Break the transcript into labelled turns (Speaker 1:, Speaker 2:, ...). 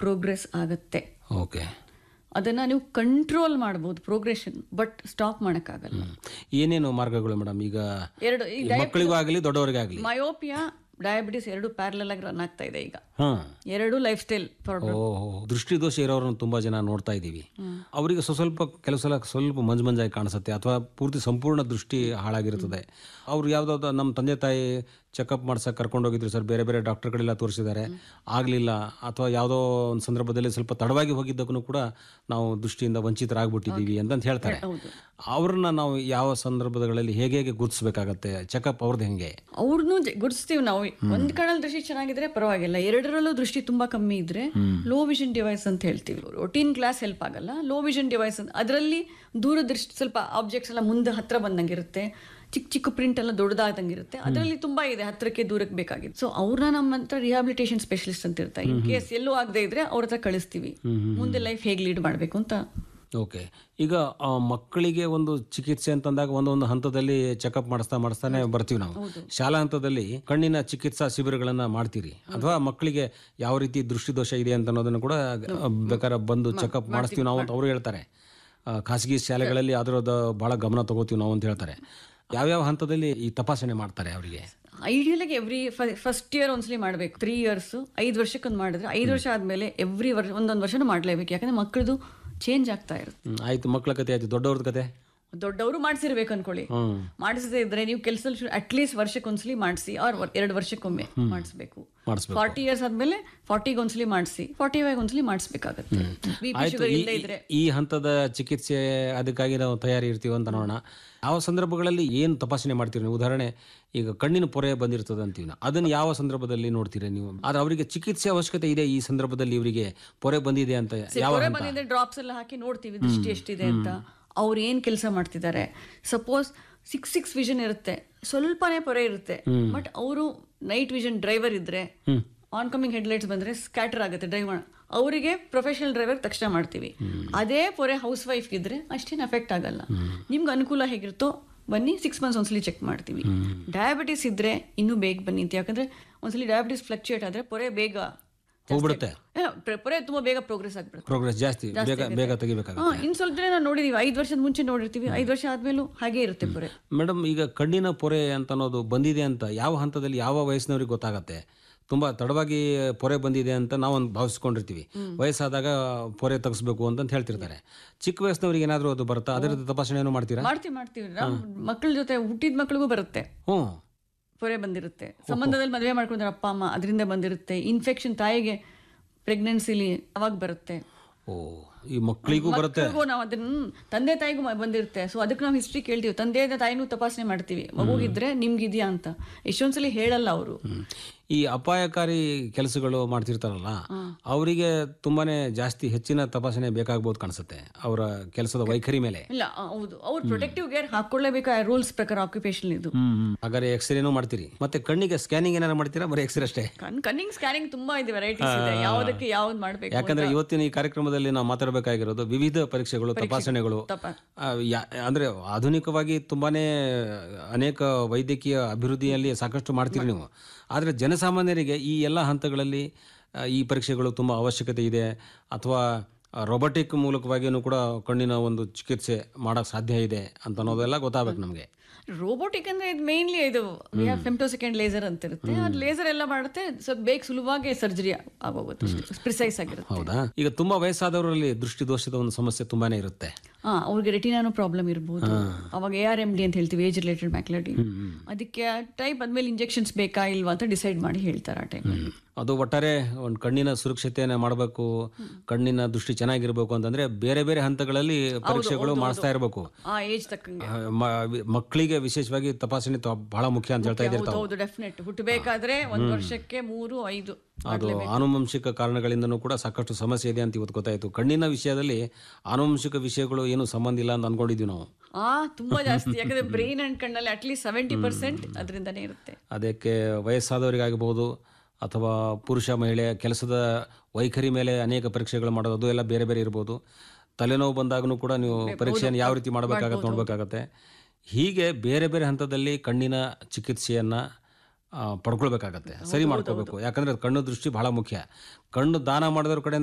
Speaker 1: Progress ಆಗುತ್ತೆ.
Speaker 2: Okay.
Speaker 1: ಅದನ್ನ ನೀವು ಕಂಟ್ರೋಲ್ ಮಾಡಬಹುದು ಪ್ರೋಗ್ರೆಷನ್, ಬಟ್ ಸ್ಟಾಪ್ ಮಾಡಕ್ಕಾಗಲ್ಲ.
Speaker 2: ಏನೇನು ಮಾರ್ಗಗಳು ಮೇಡಮ್ ಈಗ ಮಕ್ಕಳಿಗೂ ಆಗಲಿ ದೊಡ್ಡವರಿಗಾಗಲಿ?
Speaker 1: ಮಯೋಪಿಯಾ, ಡಯಾಬಿಟಿಸ್ ಎರಡು ಪ್ಯಾರಲಲ್ ಆಗಿ ರನ್ ಆಗ್ತಾ ಇದೆ ಈಗ. ಎರಡು ಲೈಫ್ ಸ್ಟೈಲ್ ಪ್ರಾಬ್ಲಮ್.
Speaker 2: ದೃಷ್ಟಿ ದೋಷ ಇರೋರನ್ನು ತುಂಬಾ ಜನ ನೋಡ್ತಾ ಇದ್ದೀವಿ. ಅವರಿಗೆ ಕೆಲವು ಸಲ ಸ್ವಲ್ಪ ಮಂಜಾಗಿ ಕಾಣಿಸುತ್ತೆ ಅಥವಾ ಪೂರ್ತಿ ಸಂಪೂರ್ಣ ದೃಷ್ಟಿ ಹಾಳಾಗಿರ್ತದೆ. ಅವ್ರು ಯಾವ್ದಾವ್ದು ನಮ್ಮ ತಂದೆ ತಾಯಿ ಚೆಕಪ್ ಮಾಡ್ಸಕ್ಕೆ ಕರ್ಕೊಂಡು ಹೋಗಿದ್ರು ಸರ್, ಬೇರೆ ಬೇರೆ ಡಾಕ್ಟರ್ಗಳೆಲ್ಲ ತೋರಿಸಿದ್ದಾರೆ, ಆಗಲಿಲ್ಲ. ಅಥವಾ ಯಾವುದೋ ಒಂದು ಸಂದರ್ಭದಲ್ಲಿ ಸ್ವಲ್ಪ ತಡವಾಗಿ ಹೋಗಿದ್ದಕ್ಕೂ ಕೂಡ ನಾವು ದೃಷ್ಟಿಯಿಂದ ವಂಚಿತರಾಗ್ಬಿಟ್ಟಿದ್ದೀವಿ ಅಂತ ಹೇಳ್ತಾರೆ. ಅವ್ರನ್ನ ನಾವು ಯಾವ ಸಂದರ್ಭಗಳಲ್ಲಿ ಹೇಗೆ ಗುರುತಿಸಬೇಕಾಗತ್ತೆ? ಚೆಕಪ್ ಅವ್ರದ್ದು ಹೆಂಗೆ?
Speaker 1: ಅವ್ರನ್ನೂ ಗುರುತಿಸ್ತೀವಿ ನಾವು. ಒಂದ್ ಕಣ್ಣಲ್ಲಿ ದೃಷ್ಟಿ ಚೆನ್ನಾಗಿದ್ರೆ ಪರವಾಗಿಲ್ಲ, ಎರಡರಲ್ಲೂ ದೃಷ್ಟಿ ತುಂಬಾ ಕಮ್ಮಿ ಇದ್ರೆ ಲೋ ವಿಷನ್ ಡಿವೈಸ್ ಅಂತ ಹೇಳ್ತೀವಿ. ರೊಟೀನ್ ಗ್ಲಾಸ್ ಹೆಲ್ಪ್ ಆಗಲ್ಲ, ಲೋ ವಿಷನ್ ಡಿವೈಸ್ ಅದರಲ್ಲಿ ದೂರದೃಷ್ಟಿ ಸ್ವಲ್ಪ ಆಬ್ಜೆಕ್ಟ್ಸ್ ಎಲ್ಲ ಮುಂದೆ ಹತ್ರ ಬಂದಂಗಿರುತ್ತೆ, ಚಿಕ್ಕ ಚಿಕ್ಕ ಪ್ರಿಂಟ್ ಎಲ್ಲ ದೊಡ್ಡದಾದಂಗಿರುತ್ತೆ. ಅದರಲ್ಲಿ ತುಂಬಾ ಇದೆ ಹತ್ರಕ್ಕೆ ದೂರಕ್ಕೆ ಬೇಕಾಗಿದೆ. ಸೊ ಅವ್ರನ್ನ ನಮ್ಮ ಹತ್ರ ರಿಹಾಬಿಲಿಟೇಷನ್ ಸ್ಪೆಷಲಿಸ್ಟ್ ಅಂತ ಇರ್ತಾರೆ. ಇನ್ ಕೇಸ್ ಎಲ್ಲೂ ಆಗದೆ ಇದ್ರೆ ಅವ್ರ ಹತ್ರ ಕಳಿಸ್ತೀವಿ, ಮುಂದೆ ಲೈಫ್ ಹೇಗೆ ಲೀಡ್ ಮಾಡಬೇಕು ಅಂತ.
Speaker 2: ಓಕೆ. ಈಗ ಮಕ್ಕಳಿಗೆ ಒಂದು ಚಿಕಿತ್ಸೆ ಅಂತಂದಾಗ ಒಂದೊಂದು ಹಂತದಲ್ಲಿ ಚೆಕಪ್ ಮಾಡಿಸ್ತಾನೆ ಬರ್ತೀವಿ ನಾವು. ಶಾಲಾ ಹಂತದಲ್ಲಿ ಕಣ್ಣಿನ ಚಿಕಿತ್ಸಾ ಶಿಬಿರಗಳನ್ನ ಮಾಡ್ತೀರಿ, ಅಥವಾ ಮಕ್ಕಳಿಗೆ ಯಾವ ರೀತಿ ದೃಷ್ಟಿದೋಷ ಇದೆ ಅಂತ ಅನ್ನೋದನ್ನು ಕೂಡ ಬೇಕಾದ್ರೆ ಬಂದು ಚೆಕಪ್ ಮಾಡಿಸ್ತೀವಿ ನಾವು ಅಂತ ಅವರು ಹೇಳ್ತಾರೆ. ಖಾಸಗಿ ಶಾಲೆಗಳಲ್ಲಿ ಅದರದ್ದು ಬಹಳ ಗಮನ ತಗೋತೀವಿ ನಾವು ಅಂತ ಹೇಳ್ತಾರೆ. ಯಾವ್ಯಾವ ಹಂತದಲ್ಲಿ ಈ ತಪಾಸಣೆ ಮಾಡ್ತಾರೆ ಅವರಿಗೆ?
Speaker 1: ಐಡಿಯಲಾಗಿ ಎವ್ರಿ ಫಸ್ಟ್ ಇಯರ್ ಒಂದ್ಸಲಿ ಮಾಡಬೇಕು. 3 years 5 ವರ್ಷಕ್ಕೊಂದು ಮಾಡಿದ್ರೆ 5 ವರ್ಷ ಆದ್ಮೇಲೆ ಎವ್ರಿ ವರ್ಷ ಒಂದೊಂದು ವರ್ಷನೂ ಮಾಡಲೇಬೇಕು. ಯಾಕಂದ್ರೆ ಮಕ್ಕಳದು ಚೇಂಜ್ ಆಗ್ತಾ ಇರುತ್ತೆ.
Speaker 2: ಆಯ್ತು, ಮಕ್ಕಳ ಕತೆ ಆಯ್ತು. ದೊಡ್ಡವ್ರದ್ದು ಕತೆ?
Speaker 1: ದೊಡ್ಡವರು ಮಾಡಿಸಿರ್ಬೇಕು ಅನ್ಕೊಳ್ಳಿ. ಮಾಡಿಸದೇ ಇದ್ರೆ ನೀವು ಕೆಲಸದಲ್ಲಿ ಅಟ್ಲೀಸ್ಟ್ ವರ್ಷಕ್ಕೊಂದ್ಸಲಿ ಮಾಡಿಸಿ, ಆರ್ 2 ವರ್ಷಕ್ಕೊಮ್ಮೆ ಮಾಡಿಸ್ಬೇಕು. 40 years ಆದ್ಮೇಲೆ 40 ಒಂದ್ಸಲಿ ಮಾಡಿಸಿ, 45 ಒಂದ್ಸಲಿ ಮಾಡಿಸ್ಬೇಕಾಗತ್ತೆ.
Speaker 2: ಈ ಹಂತದ ಚಿಕಿತ್ಸೆ ಅದಕ್ಕಾಗಿ ನಾವು ತಯಾರಿ ಇರ್ತೀವಿ ಅಂತ ನೋಡೋಣ. ಯಾವ ಸಂದರ್ಭಗಳಲ್ಲಿ ಏನು ತಪಾಸಣೆ ಮಾಡ್ತೀರಿ ನೀವು? ಉದಾಹರಣೆ, ಈಗ ಕಣ್ಣಿನ ಪೊರೆ ಬಂದಿರ್ತದೆ ಅಂತೀವಿ ನಾವು, ಅದನ್ನು ಯಾವ ಸಂದರ್ಭದಲ್ಲಿ ನೋಡ್ತೀರಾ ನೀವು? ಆದ್ರೆ ಅವರಿಗೆ ಚಿಕಿತ್ಸೆ ಅವಶ್ಯಕತೆ ಇದೆ, ಈ ಸಂದರ್ಭದಲ್ಲಿ ಇವರಿಗೆ ಪೊರೆ ಬಂದಿದೆ ಅಂತ
Speaker 1: ಪೊರೆ ಬಂದಿದೆ ಡ್ರಾಪ್ಸ್ ಎಲ್ಲ ಹಾಕಿ ನೋಡ್ತೀವಿ ದೃಷ್ಟಿ ಎಷ್ಟಿದೆ ಅಂತ. ಅವ್ರು ಏನ್ ಕೆಲಸ ಮಾಡ್ತಿದ್ದಾರೆ. ಸಪೋಸ್ 6 ವಿಷನ್ ಇರುತ್ತೆ, ಸ್ವಲ್ಪನೇ ಪೊರೆ ಇರುತ್ತೆ, ಬಟ್ ಅವರು ನೈಟ್ ವಿಷನ್ ಡ್ರೈವರ್ ಇದ್ರೆ, ಆನ್ ಕಮಿಂಗ್ ಹೆಡ್ಲೈಟ್ಸ್ ಬಂದ್ರೆ ಸ್ಕ್ಯಾಟರ್ ಆಗುತ್ತೆ ಡ್ರೈವ್ ಅವರಿಗೆ ಪ್ರೊಫೆಷನಲ್ ಡ್ರೈವರ್ ತಕ್ಷಣ ಮಾಡ್ತೀವಿ. ಅದೇ ಪೊರೆ ಹೌಸ್ ವೈಫ್ ಇದ್ರೆ ಅಷ್ಟೇನು ಎಫೆಕ್ಟ್ ಆಗಲ್ಲ. ನಿಮ್ಗೆ ಅನುಕೂಲ ಹೇಗಿರುತ್ತೋ ಬನ್ನಿ, 6 months ಒಂದ್ಸಲಿ ಚೆಕ್ ಮಾಡ್ತೀವಿ. ಡಯಾಬಿಟಿಸ್ ಇದ್ರೆ ಇನ್ನೂ ಬೇಗ ಬನ್ನಿ ಅಂತ. ಯಾಕಂದ್ರೆ ಒಂದ್ಸಲಿ ಡಯಾಬಿಟಿಸ್ ಫ್ಲಕ್ಚುಯೇಟ್ ಆದ್ರೆ ಪೊರೆ ಬೇಗ
Speaker 2: ಹೋಗ್ಬಿಡುತ್ತೆ,
Speaker 1: ಪೊರೆ ತುಂಬಾ ಬೇಗ ಪ್ರೋಗ್ರೆಸ್ ಆಗ್ಬಿಡುತ್ತೆ.
Speaker 2: ಪ್ರೋಗ್ರೆಸ್ ಜಾಸ್ತಿ ಬೇಗ ತೆಗಿಬೇಕಾಗುತ್ತೆ.
Speaker 1: ಇನ್ ಸ್ವಲ್ಪ ದಿನ ನಾವು ನೋಡಿದೀವಿ, 5 ವರ್ಷದ ಮುಂಚೆ ನೋಡಿರ್ತೀವಿ, 5 ವರ್ಷ ಆದ್ಮೇಲೂ ಹಾಗೆ ಇರುತ್ತೆ ಪೊರೆ.
Speaker 2: ಮೇಡಮ್, ಈಗ ಕಣ್ಣಿನ ಪೊರೆ ಅಂತ ಅನ್ನೋದು ಬಂದಿದೆ ಅಂತ ಯಾವ ಹಂತದಲ್ಲಿ ಯಾವ ವಯಸ್ಸಿನವ್ರಿಗೆ ಗೊತ್ತಾಗತ್ತೆ? ತುಂಬಾ ತಡವಾಗಿ ಪೊರೆ ಬಂದಿದೆ ಅಂತ ನಾವು ಭಾವಿಸ್ಕೊಂಡಿರ್ತೀವಿ. ವಯಸ್ಸಾದಾಗ ಪೊರೆ ತೆಗಿಸ್ಬೇಕು ಅಂತ ಹೇಳ್ತಿರ್ತಾರೆ. ಚಿಕ್ಕ ವಯಸ್ಸಿನವ್ರಿಗೆ ಏನಾದ್ರು ಅದು ಬರುತ್ತಾ? ಅದರ ತಪಾಸಣೆಯನ್ನು ಮಾಡ್ತೀರಾ?
Speaker 1: ಮಾಡ್ತೀವಿ. ಮಕ್ಕಳ ಜೊತೆ ಹುಟ್ಟಿದ ಮಕ್ಕಳಿಗೂ ಬರುತ್ತೆ, ಪೊರೆ ಬಂದಿರುತ್ತೆ. ಸಂಬಂಧದಲ್ಲಿ ಮದುವೆ ಮಾಡ್ಕೊಂಡ್ರೆ ಅಪ್ಪ ಅಮ್ಮ, ಅದರಿಂದ ಬಂದಿರುತ್ತೆ. ಇನ್ಫೆಕ್ಷನ್ ತಾಯಿಗೆ ಪ್ರೆಗ್ನೆನ್ಸಿಲಿ ಅವಾಗ ಬರುತ್ತೆ.
Speaker 2: ಈ ಮಕ್ಕಳಿಗೂ ಬರುತ್ತೆ.
Speaker 1: ನಾವು ಅದನ್ನ ತಂದೆ ತಾಯಿಗೂ ಬಂದಿರುತ್ತೆ. ಸೊ ಅದಕ್ಕೆ ನಾವು ಹಿಸ್ಟ್ರಿ ಕೇಳ್ತೀವಿ, ತಂದೆ ತಾಯಿನೂ ತಪಾಸಣೆ ಮಾಡ್ತೀವಿ, ಮಗುಗಿದ್ರೆ ನಿಮ್ಗಿದ್ಯಾ ಅಂತ. ಎಷ್ಟೊಂದ್ಸಲಿ ಹೇಳಲ್ಲ ಅವರು.
Speaker 2: ಈ ಅಪಾಯಕಾರಿ ಕೆಲಸಗಳು ಮಾಡ್ತಿರ್ತಾರಲ್ಲ, ಅವರಿಗೆ ತುಂಬಾನೇ ಜಾಸ್ತಿ ಹೆಚ್ಚಿನ ತಪಾಸಣೆ ಬೇಕಾಗಬಹುದು ಕಾಣಿಸುತ್ತೆ, ಅವರ ಕೆಲಸದ ವೈಖರಿ ಮೇಲೆ.
Speaker 1: ಇಲ್ಲ, ಹೌದು, ಅವ್ರು ಪ್ರೊಟೆಕ್ಟಿವ್ ಗೇರ್ ಹಾಕೊಳ್ಳೇಬೇಕು ರೂಲ್ಸ್ ಪ್ರಕಾರ, ಆಕ್ಯುಪೇಷನ್ ಇದು.
Speaker 2: ಹಾಗಾದ್ರೆ ಎಕ್ಸ್ರೇನೂ ಮಾಡ್ತೀರಿ, ಮತ್ತೆ ಕಣ್ಣಿಗೆ ಸ್ಕ್ಯಾನಿಂಗ್ ಏನಾರು ಮಾಡ್ತೀರಾ? ಬರೀ ಎಕ್ಸ್ರೇ ಅಷ್ಟೇ?
Speaker 1: ಕಣ್ಣಿಂಗ್ ಸ್ಕ್ಯಾನಿಂಗ್ ತುಂಬಾ ಇದೆ, ವೆರೈಟೀಸ್ ಇದೆ, ಯಾವ್ದಕ್ಕೆ ಯಾವ್ದು ಮಾಡ್ಬೇಕು.
Speaker 2: ಯಾಕಂದ್ರೆ ಇವತ್ತಿನ ಈ ಕಾರ್ಯಕ್ರಮದಲ್ಲಿ ನಾವು ಮಾತಾಡಬೇಕಾಗಿರೋದು ವಿವಿಧ ಪರೀಕ್ಷೆಗಳು, ತಪಾಸಣೆಗಳು. ಅಂದ್ರೆ ಆಧುನಿಕವಾಗಿ ತುಂಬಾನೇ ಅನೇಕ ವೈದ್ಯಕೀಯ ಅಭಿವೃದ್ಧಿಯಲ್ಲಿ ಸಾಕಷ್ಟು ಮಾಡ್ತೀರಿ ನೀವು. ಆದರೆ ಜನಸಾಮಾನ್ಯರಿಗೆ ಈ ಎಲ್ಲ ಹಂತಗಳಲ್ಲಿ ಈ ಪರೀಕ್ಷೆಗಳು ತುಂಬ ಅವಶ್ಯಕತೆ ಇದೆ, ಅಥವಾ ರೋಬೋಟಿಕ್ ಮೂಲಕವಾಗಿಯೂ ಕೂಡ ಕಣ್ಣಿನ ಒಂದು ಚಿಕಿತ್ಸೆ ಮಾಡೋಕ್ಕೆ ಸಾಧ್ಯ ಇದೆ ಅಂತ ಅನ್ನೋದೆಲ್ಲ ಗೊತ್ತಾಗಬೇಕು ನಮಗೆ.
Speaker 1: ರೋಬೋಟಿಕ್ ಅಂದ್ರೆ ಇದು ಮೇನ್ಲಿ ಇದು ಫೆಮ್ಟೋಸೆಕೆಂಡ್ ಲೇಸರ್ ಅಂತ ಇರುತ್ತೆ. ಅದು ಲೇಸರ್ ಎಲ್ಲ ಮಾಡುತ್ತೆ, ಸ್ವಲ್ಪ ಬೇಗ ಸುಲಭವಾಗಿ ಸರ್ಜರಿ ಆಗೋಗುತ್ತೆ, ಪ್ರಿಸೈಸ್ ಆಗಿರುತ್ತೆ.
Speaker 2: ಹೌದಾ? ಈಗ ತುಂಬಾ ವಯಸ್ಸಾದವರಲ್ಲಿ ದೃಷ್ಟಿ ದೋಷದ ಒಂದು ಸಮಸ್ಯೆ ತುಂಬಾನೇ ಇರುತ್ತೆ.
Speaker 1: ಅವ್ರಿಗೆ ರೆಟಿನಾನು ಪ್ರಾಬ್ಲಮ್ ಇರ್ಬೋದು. ಅವಾಗ ARMD ಅಂತ ಹೇಳ್ತೀವಿ, ಏಜ್ ರಿಲೇಟೆಡ್ ಮ್ಯಾಕ್ಯುಲರ್. ಅದಕ್ಕೆ ಟೈಪ್ ಆದ್ಮೇಲೆ ಇಂಜೆಕ್ಷನ್ಸ್ ಬೇಕಾ ಇಲ್ವಾ ಅಂತ ಡಿಸೈಡ್ ಮಾಡಿ ಹೇಳ್ತಾರೆ ಆ ಟೈಮಲ್ಲಿ.
Speaker 2: ಅದು ಒಟ್ಟಾರೆ ಒಂದು ಕಣ್ಣಿನ ಸುರಕ್ಷತೆಯನ್ನು ಮಾಡಬೇಕು, ಕಣ್ಣಿನ ದೃಷ್ಟಿ ಚೆನ್ನಾಗಿರ್ಬೇಕು ಅಂತಂದ್ರೆ ಬೇರೆ ಬೇರೆ ಹಂತಗಳಲ್ಲಿ ಪರೀಕ್ಷೆಗಳು ಮಾಡಿಸ್ತಾ ಇರಬೇಕು.
Speaker 1: ಏಜ್ ತಕ್ಕಂಗೆ
Speaker 2: ಮಕ್ಕಳಿಗೆ ವಿಶೇಷವಾಗಿ ತಪಾಸಣೆ ಬಹಳ ಮುಖ್ಯ ಅಂತ ಹೇಳ್ತಾ ಇದ್ದಾರೆ.
Speaker 1: ಹೌದು, ಡೆಫಿನೆಟ್. ಹುಟ್ಟಬೇಕಾದ್ರೆ 1 ವರ್ಷಕ್ಕೆ 3, 5
Speaker 2: ಅದು ಆನುವಂಶಿಕ ಕಾರಣಗಳಿಂದನೂ ಕೂಡ ಸಾಕಷ್ಟು ಸಮಸ್ಯೆ ಇದೆ ಅಂತ ಇವತ್ತು ಗೊತ್ತಾಯ್ತು. ಕಣ್ಣಿನ ವಿಷಯದಲ್ಲಿ ಆನುವಂಶಿಕ ವಿಷಯಗಳು ಏನು ಸಂಬಂಧ ಇಲ್ಲ ಅಂತ ಅನ್ಕೊಂಡಿದ್ವಿ ನಾವು.
Speaker 1: ತುಂಬಾ ಜಾಸ್ತಿ, ಯಾಕಂದ್ರೆ ಬ್ರೈನ್ ಅಂಡ್ ಕಣ್ಣಲ್ಲಿ ಅಟ್ಲೀಸ್ಟ್ 70% ಅದರಿಂದನೇ ಇರುತ್ತೆ.
Speaker 2: ಅದಕ್ಕೆ ವಯಸ್ಸಾದವರಿಗಾಗಬಹುದು ಅಥವಾ ಪುರುಷ ಮಹಿಳೆ ಕೆಲಸದ ವೈಖರಿ ಮೇಲೆ ಅನೇಕ ಪರೀಕ್ಷೆಗಳು ಮಾಡೋದು, ಅದು ಎಲ್ಲ ಬೇರೆ ಬೇರೆ ಇರ್ಬೋದು. ತಲೆನೋವು ಬಂದಾಗೂ ಕೂಡ ನೀವು ಪರೀಕ್ಷೆಯನ್ನು ಯಾವ ರೀತಿ ಮಾಡಬೇಕಾಗತ್ತೆ ನೋಡ್ಬೇಕಾಗತ್ತೆ. ಹೀಗೆ ಬೇರೆ ಬೇರೆ ಹಂತದಲ್ಲಿ ಕಣ್ಣಿನ ಚಿಕಿತ್ಸೆಯನ್ನು ಪಡ್ಕೊಳ್ಬೇಕಾಗತ್ತೆ, ಸರಿ ಮಾಡ್ಕೋಬೇಕು. ಯಾಕಂದ್ರೆ ಕಣ್ಣು ದೃಷ್ಟಿ ಬಹಳ ಮುಖ್ಯ. ಕಣ್ಣು ದಾನ ಮಾಡಿದವ್ರ ಕಡೆ